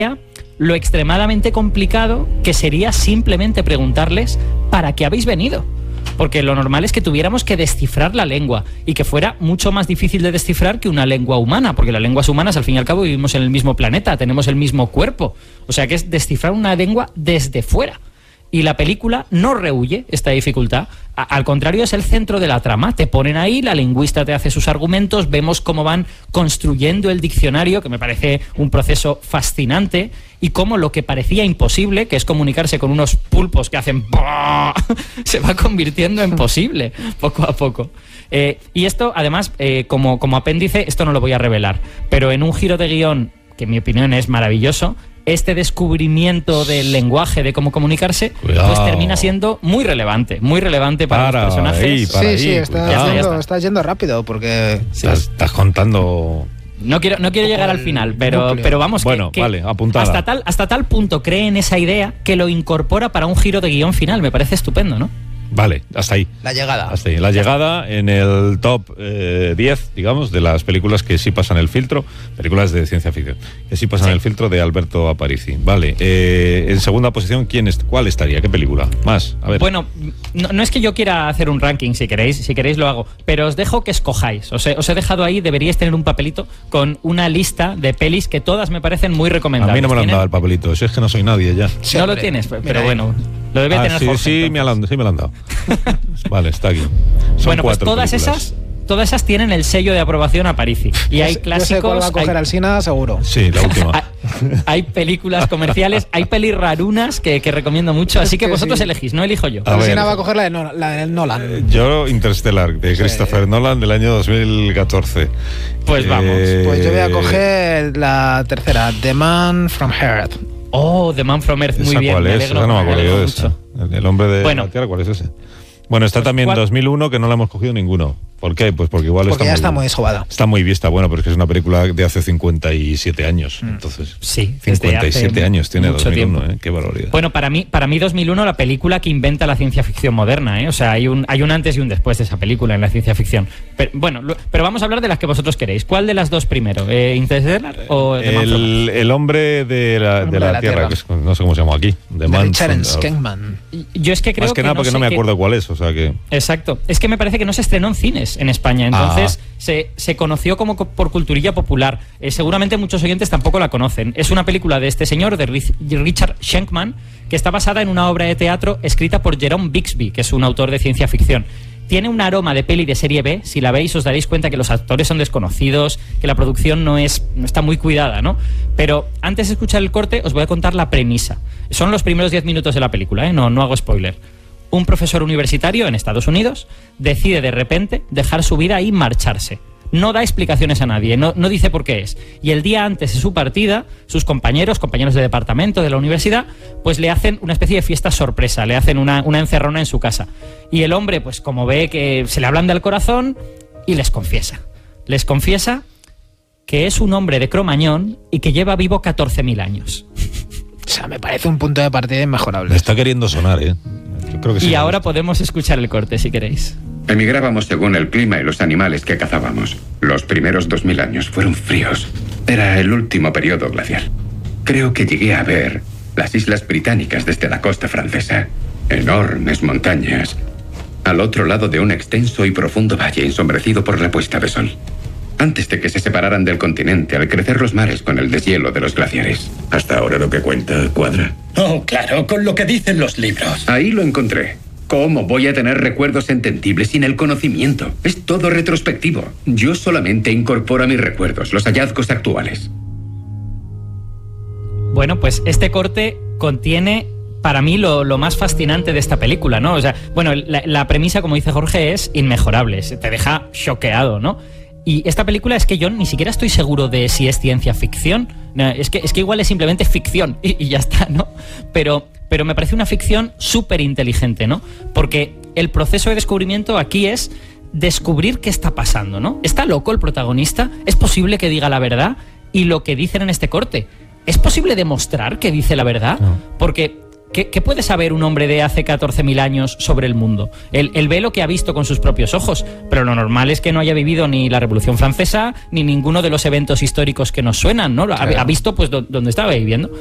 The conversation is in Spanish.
lo extremadamente complicado que sería simplemente preguntarles ¿para qué habéis venido? Porque lo normal es que tuviéramos que descifrar la lengua y que fuera mucho más difícil de descifrar que una lengua humana, porque las lenguas humanas al fin y al cabo vivimos en el mismo planeta, tenemos el mismo cuerpo, o sea que es descifrar una lengua desde fuera. Y la película no rehúye esta dificultad, al contrario, es el centro de la trama. Te ponen ahí, la lingüista te hace sus argumentos, vemos cómo van construyendo el diccionario, que me parece un proceso fascinante, y cómo lo que parecía imposible, que es comunicarse con unos pulpos que hacen ¡bah!, se va convirtiendo en posible, poco a poco. Y esto, además, como apéndice, esto no lo voy a revelar, pero en un giro de guión, que en mi opinión es maravilloso, este descubrimiento del lenguaje, de cómo comunicarse, pues termina siendo muy relevante para los personajes. Sí, estás yendo rápido porque estás contando. No quiero llegar al final, pero vamos, bueno, vale, apuntada. Hasta tal punto cree en esa idea que lo incorpora para un giro de guión final. Me parece estupendo, ¿no? Vale, hasta ahí. La llegada. Hasta ahí. La llegada en el top 10, digamos, de las películas que sí pasan el filtro, películas de ciencia ficción, que sí pasan el filtro de Alberto Aparici. Vale, en segunda posición, ¿cuál estaría? ¿Qué película? Más, a ver. Bueno, no es que yo quiera hacer un ranking, si queréis lo hago, pero os dejo que escojáis. Os he dejado ahí, deberíais tener un papelito con una lista de pelis que todas me parecen muy recomendables. A mí no me lo han dado el papelito, si es que no soy nadie ya. Sí, no lo tienes, pero bueno, lo debe tener Jorge. Sí, me lo han dado. Vale, está aquí. Bueno, pues todas esas tienen el sello de aprobación Aparici. Y hay clásicos. Yo sé cuál va a coger Alsina, seguro. Sí, la última. Hay películas comerciales, hay pelis rarunas que recomiendo mucho, así que vosotros elegís, no elijo yo. Alsina va a coger la de Nolan. Yo Interstellar, de Christopher Nolan, del año 2014. Pues vamos. Pues yo voy a coger la tercera, The Man from Earth. Oh, The Man from Earth, muy bien. ¿Cuál es? Esa no me acuerdo yo de esa. El hombre de la Tierra, ¿cuál es ese? Bueno, está pues también 2001, que no la hemos cogido ninguno. ¿Por qué? Pues porque igual está muy sobada. Está muy vista, bueno, pero es que es una película de hace 57 años. Entonces, sí, 57 años tiene 2001, qué barbaridad. Bueno, para mí 2001, la película que inventa la ciencia ficción moderna, O sea, hay un antes y un después de esa película en la ciencia ficción. Pero vamos a hablar de las que vosotros queréis. ¿Cuál de las dos primero? ¿Interstellar o el hombre de la Tierra, que es, no sé cómo se llama aquí. De Richard Schenkman. Yo es que creo más que nada porque no me acuerdo cuál es, o sea que... Exacto. Es que me parece que no se estrenó en cines en España, entonces se conoció como por culturilla popular. Seguramente muchos oyentes tampoco la conocen. Es una película de este señor, de Richard Schenkman, que está basada en una obra de teatro escrita por Jerome Bixby, que es un autor de ciencia ficción. Tiene un aroma de peli de serie B. Si la veis os daréis cuenta que los actores son desconocidos, que la producción no está muy cuidada, ¿no? Pero antes de escuchar el corte os voy a contar la premisa. Son los primeros 10 minutos de la película, no hago spoiler. Un profesor universitario en Estados Unidos decide de repente dejar su vida y marcharse. No da explicaciones a nadie, no dice por qué es. Y el día antes de su partida, sus compañeros de departamento de la universidad, pues le hacen una especie de fiesta sorpresa, le hacen una encerrona en su casa. Y el hombre, pues como ve que se le ablanda el corazón, y les confiesa que es un hombre de Cromañón y que lleva vivo 14.000 años. O sea, me parece un punto de partida inmejorable. Me está queriendo sonar, Yo creo que sí. Y ahora podemos escuchar el corte, si queréis. Emigrábamos según el clima y los animales que cazábamos. Los primeros 2000 años fueron fríos. Era el último periodo glacial. Creo que llegué a ver las islas británicas desde la costa francesa. Enormes montañas, al otro lado de un extenso y profundo valle ensombrecido por la puesta de sol. Antes de que se separaran del continente al crecer los mares con el deshielo de los glaciares. Hasta ahora lo que cuenta cuadra. Oh, claro, con lo que dicen los libros. Ahí lo encontré. ¿Cómo voy a tener recuerdos entendibles sin el conocimiento? Es todo retrospectivo. Yo solamente incorporo a mis recuerdos los hallazgos actuales. Bueno, pues este corte contiene, para mí, lo más fascinante de esta película, ¿no? O sea, bueno, la premisa, como dice Jorge, es inmejorable. Te deja choqueado, ¿no? Y esta película es que yo ni siquiera estoy seguro de si es ciencia ficción. Es que igual es simplemente ficción y ya está, ¿no? Pero me parece una ficción súper inteligente, ¿no? Porque el proceso de descubrimiento aquí es descubrir qué está pasando, ¿no? ¿Está loco el protagonista? ¿Es posible que diga la verdad? Y lo que dicen en este corte, ¿es posible demostrar que dice la verdad? No. Porque ¿Qué puede saber un hombre de hace 14.000 años sobre el mundo? Él ve lo que ha visto con sus propios ojos, pero lo normal es que no haya vivido ni la Revolución Francesa ni ninguno de los eventos históricos que nos suenan, ¿no? Ha visto pues donde estaba viviendo.